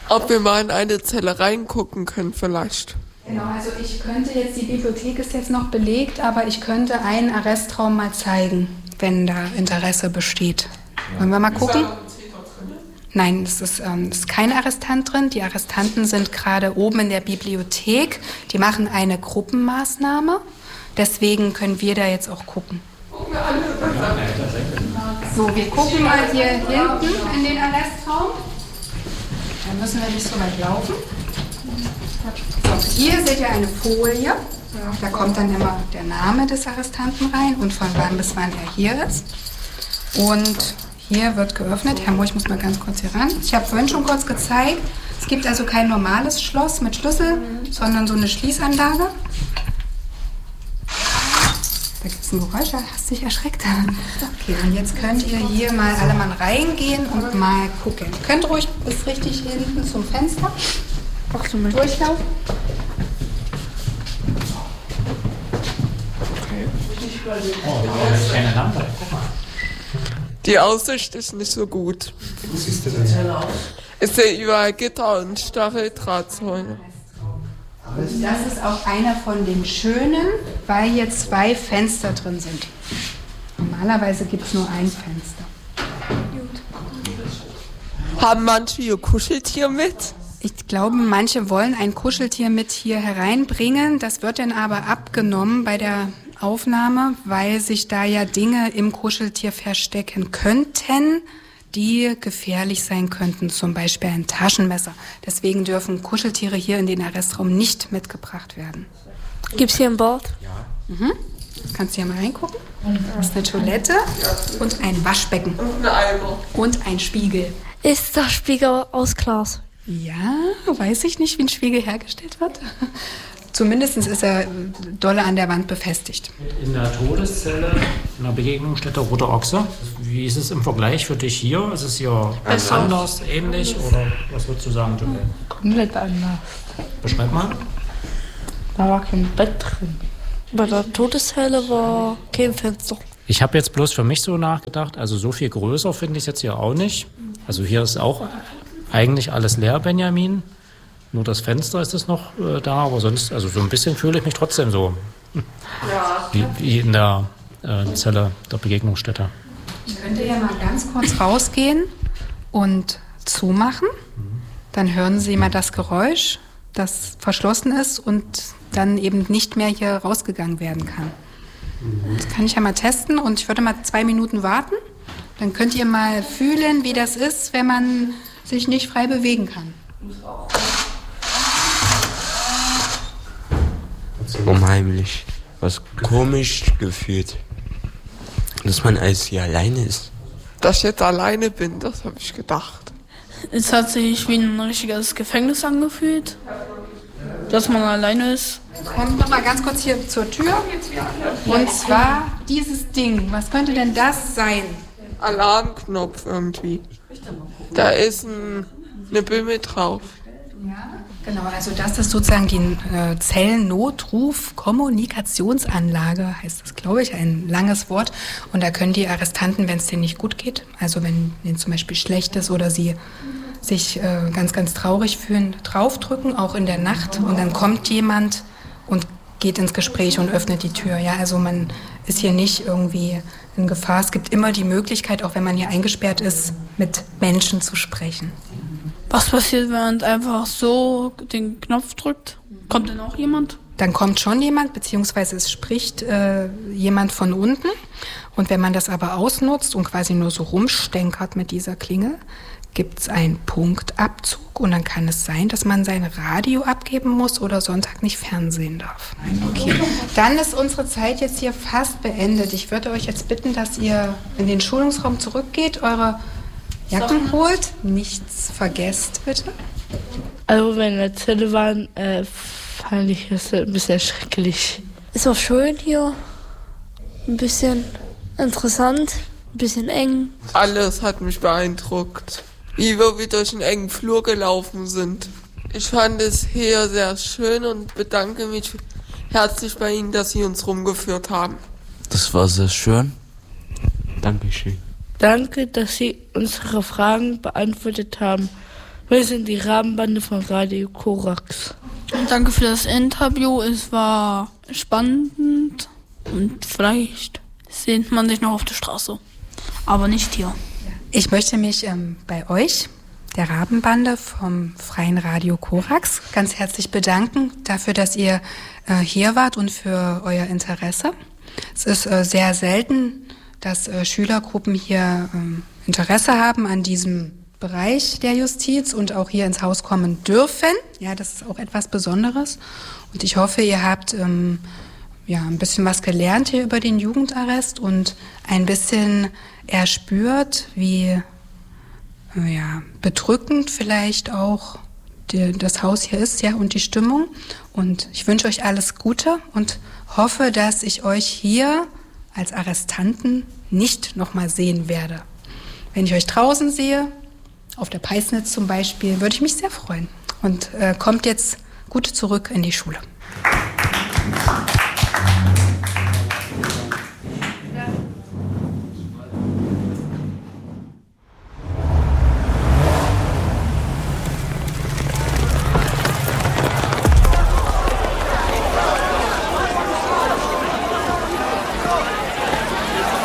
Ob wir mal in eine Zelle reingucken können vielleicht. Genau, also ich könnte jetzt, die Bibliothek ist jetzt noch belegt, aber ich könnte einen Arrestraum mal zeigen, wenn da Interesse besteht. Wollen wir mal gucken? Nein, es ist kein Arrestant drin. Die Arrestanten sind gerade oben in der Bibliothek. Die machen eine Gruppenmaßnahme. Deswegen können wir da jetzt auch gucken. So, wir gucken mal hier hinten in den Arrestraum. Da müssen wir nicht so weit laufen. So, hier seht ihr eine Folie. Da kommt dann immer der Name des Arrestanten rein und von wann bis wann er hier ist. Und hier wird geöffnet. Herr Mohr, ich muss mal ganz kurz hier ran. Ich habe vorhin schon kurz gezeigt. Es gibt also kein normales Schloss mit Schlüssel, sondern so eine Schließanlage. Da gibt es ein Geräusch, hast du dich erschreckt? Okay, und jetzt könnt ihr hier mal alle mal reingehen und mal gucken. Ihr könnt ruhig bis richtig hinten zum Fenster durchlaufen. Oh, keine Lampe. Guck mal. Die Aussicht ist nicht so gut. Wie siehst du denn aus? Ich sehe überall Gitter und Stacheldrahtzäune. Das ist auch einer von den schönen, weil hier 2 Fenster drin sind. Normalerweise gibt es nur ein Fenster. Haben manche ihr Kuscheltier mit? Ich glaube, manche wollen ein Kuscheltier mit hier hereinbringen. Das wird dann aber abgenommen bei der Aufnahme, weil sich da ja Dinge im Kuscheltier verstecken könnten, die gefährlich sein könnten, zum Beispiel ein Taschenmesser. Deswegen dürfen Kuscheltiere hier in den Arrestraum nicht mitgebracht werden. Gibt's hier ein Bad? Ja. Mhm. Kannst du hier mal reingucken? Das ist eine Toilette und ein Waschbecken. Und ein Eimer. Und ein Spiegel. Ist der Spiegel aus Glas? Ja, weiß ich nicht, wie ein Spiegel hergestellt wird. Zumindest ist er dolle an der Wand befestigt. In der Todeszelle, in der Begegnungsstätte Rote Ochse, wie ist es im Vergleich für dich hier? Ist es hier anders, ähnlich oder was würdest du sagen, Joel? Komplett anders. Beschreib mal. Da war kein Bett drin. Bei der Todeszelle war kein Fenster. Ich habe jetzt bloß für mich so nachgedacht, also so viel größer finde ich es jetzt hier auch nicht. Also hier ist auch eigentlich alles leer, Benjamin. Nur das Fenster ist es noch da, aber sonst, also so ein bisschen fühle ich mich trotzdem so wie in der Zelle der Begegnungsstätte. Könnt ihr ja mal ganz kurz rausgehen und zumachen. Dann hören Sie mal das Geräusch, das verschlossen ist und dann eben nicht mehr hier rausgegangen werden kann. Das kann ich ja mal testen und ich würde mal 2 Minuten warten. Dann könnt ihr mal fühlen, wie das ist, wenn man sich nicht frei bewegen kann. Unheimlich. Was komisch gefühlt. Dass man als hier alleine ist. Dass ich jetzt alleine bin, das habe ich gedacht. Es hat sich wie ein richtiges Gefängnis angefühlt. Dass man alleine ist. Kommt noch mal ganz kurz hier zur Tür. Und zwar dieses Ding. Was könnte denn das sein? Alarmknopf irgendwie. Da ist eine Bimmel drauf. Ja, genau. Also das ist sozusagen die Zellennotruf-Kommunikationsanlage, heißt das, glaube ich, ein langes Wort. Und da können die Arrestanten, wenn es denen nicht gut geht, also wenn denen zum Beispiel schlecht ist oder sie sich ganz, ganz traurig fühlen, draufdrücken, auch in der Nacht. Und dann kommt jemand und geht ins Gespräch und öffnet die Tür. Ja, also man ist hier nicht irgendwie in Gefahr. Es gibt immer die Möglichkeit, auch wenn man hier eingesperrt ist, mit Menschen zu sprechen. Was passiert, wenn man einfach so den Knopf drückt? Kommt denn auch jemand? Dann kommt schon jemand, beziehungsweise es spricht jemand von unten. Und wenn man das aber ausnutzt und quasi nur so rumstenkert mit dieser Klingel, gibt es einen Punktabzug und dann kann es sein, dass man sein Radio abgeben muss oder Sonntag nicht fernsehen darf. Okay, dann ist unsere Zeit jetzt hier fast beendet. Ich würde euch jetzt bitten, dass ihr in den Schulungsraum zurückgeht, eure Jacken holt, nichts vergesst, bitte. Also wenn wir in der Zelle waren, fand ich das ein bisschen schrecklich. Ist auch schön hier. Ein bisschen interessant, ein bisschen eng. Alles hat mich beeindruckt. Wie wir durch einen engen Flur gelaufen sind. Ich fand es hier sehr schön und bedanke mich herzlich bei Ihnen, dass Sie uns rumgeführt haben. Das war sehr schön. Dankeschön. Danke, dass Sie unsere Fragen beantwortet haben. Wir sind die Rabenbande von Radio Korax. Danke für das Interview. Es war spannend und vielleicht sieht man sich noch auf der Straße. Aber nicht hier. Ich möchte mich bei euch, der Rabenbande vom Freien Radio Korax, ganz herzlich bedanken dafür, dass ihr hier wart und für euer Interesse. Es ist sehr selten, dass Schülergruppen hier Interesse haben an diesem Bereich der Justiz und auch hier ins Haus kommen dürfen. Ja, das ist auch etwas Besonderes. Und ich hoffe, ihr habt ein bisschen was gelernt hier über den Jugendarrest und ein bisschen erspürt, wie bedrückend vielleicht auch das Haus hier ist, ja, und die Stimmung. Und ich wünsche euch alles Gute und hoffe, dass ich euch hier als Arrestanten nicht nochmal sehen werde. Wenn ich euch draußen sehe, auf der Peisnitz zum Beispiel, würde ich mich sehr freuen. Und kommt jetzt gut zurück in die Schule.